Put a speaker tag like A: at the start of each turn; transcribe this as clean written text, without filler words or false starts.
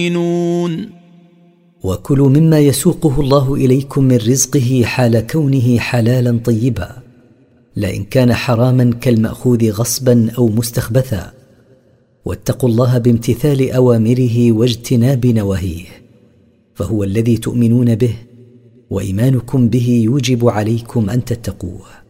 A: وكلوا مما يسوقه الله إليكم من رزقه حال كونه حلالا طيبا، لئن كان حراما كالمأخوذ غصبا أو مستخبثا، واتقوا الله بامتثال أوامره واجتناب نواهيه، فهو الذي تؤمنون به، وإيمانكم به يوجب عليكم أن تتقوه.